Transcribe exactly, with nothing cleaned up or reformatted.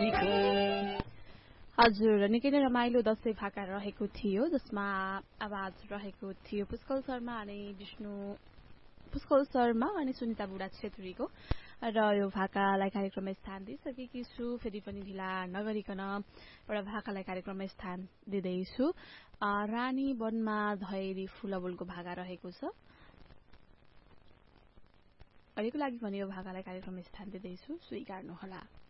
हजुर निकै नै रमाइलो दशैं भाका रहेको थियो जसमा आवाज रहेको थियो पुष्कल शर्मा अनि विष्णु पुष्कल शर्मा अनि सुनिता बुढा छेत्रीको र यो भाकालाई कार्यक्रममा स्थान दिइसकेकी छु फेरि पनि ढिला नगरिकन एउटा भाकालाई कार्यक्रममा स्थान दिँदैछु रानी वनमा धैरी फूलबुलको भाका रहेको छ अहिलेको लागि भने यो भाकालाई कार्यक्रममा स्थान दिँदैछु स्वीकार्नुहोला